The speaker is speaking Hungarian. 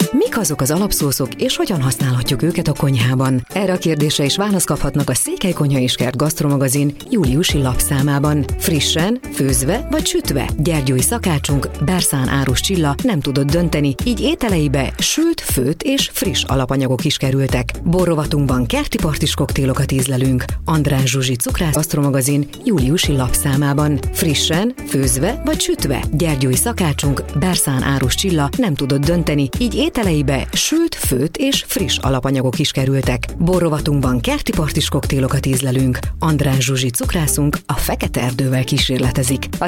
Mik azok az alapszószok, és hogyan használhatjuk őket a konyhában? Erre a kérdésre is választ kaphatnak a Székely Konyha és Kert Gasztromagazin júliusi lapszámában. Frissen, főzve vagy sütve? Gyergyói szakácsunk, Berszán Árus Csilla nem tudott dönteni, így ételeibe sült, főtt és friss alapanyagok is kerültek. Borrovatunkban kerti partis koktélokat ízlelünk. András Zsuzsi Cukrász Gasztromagazin júliusi lapszámában. Frissen, főzve vagy sütve? Gyergyói szakácsunk, Berszán Árus Csilla nem tudott dönteni, így ételeibe sült, főtt és friss alapanyagok is kerültek. Borrovatunkban kerti partis koktélokat ízlelünk. András Zsuzsi Cukrászunk a Fekete Erdővel kísérletezik.